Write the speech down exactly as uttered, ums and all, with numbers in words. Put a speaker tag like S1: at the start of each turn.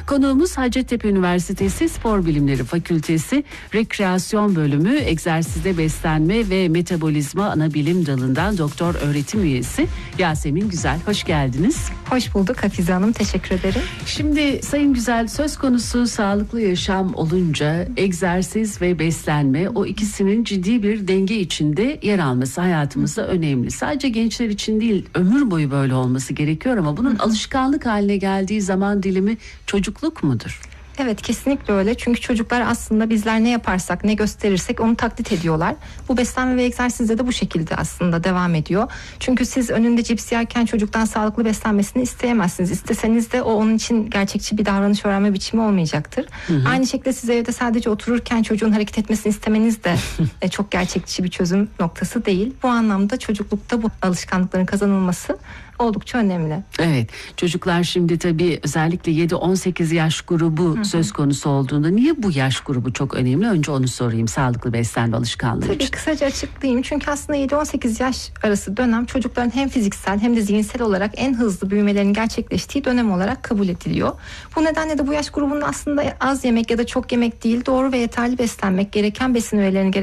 S1: Konuğumuz Hacettepe Üniversitesi Spor Bilimleri Fakültesi Rekreasyon Bölümü Egzersizde Beslenme ve Metabolizma Anabilim Dalı'ndan doktor öğretim üyesi Yasemin Güzel. Hoş geldiniz.
S2: Hoş bulduk Hafize Hanım. Teşekkür ederim.
S1: Şimdi Sayın Güzel, söz konusu sağlıklı yaşam olunca egzersiz ve beslenme, o ikisinin ciddi bir denge içinde yer alması hayatımızda önemli. Sadece gençler için değil, ömür boyu böyle olması gerekiyor ama bunun alışkanlık haline geldiği zaman dilimi çocukluk mudur?
S2: Evet, kesinlikle öyle. Çünkü çocuklar aslında bizler ne yaparsak, ne gösterirsek onu taklit ediyorlar. Bu beslenme ve egzersizde de bu şekilde aslında devam ediyor. Çünkü siz önünde cips yerken çocuktan sağlıklı beslenmesini isteyemezsiniz. İsteseniz de o onun için gerçekçi bir davranış öğrenme biçimi olmayacaktır. Hı hı. Aynı şekilde siz evde sadece otururken çocuğun hareket etmesini istemeniz de çok gerçekçi bir çözüm noktası değil. Bu anlamda çocuklukta bu alışkanlıkların kazanılması oldukça önemli.
S1: Evet, çocuklar şimdi tabii özellikle yedi on sekiz yaş grubu hı hı. söz konusu olduğunda niye bu yaş grubu çok önemli? Önce onu sorayım, sağlıklı beslenme alışkanlığı
S2: Tabii
S1: için.
S2: kısaca açıklayayım. Çünkü aslında yedi on sekiz yaş arası dönem çocukların hem fiziksel hem de zihinsel olarak en hızlı büyümelerinin gerçekleştiği dönem olarak kabul ediliyor. Bu nedenle de bu yaş grubunda aslında az yemek ya da çok yemek değil, doğru ve yeterli beslenmek, gereken besin öğelerinin